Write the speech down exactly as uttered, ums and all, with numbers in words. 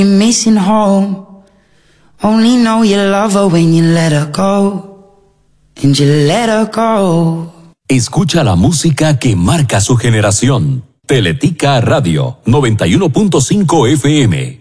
Missing home. Only know you love her when you let her go. And you let her go. Escucha la música que marca su generación. Teletica Radio noventa y uno punto cinco F M.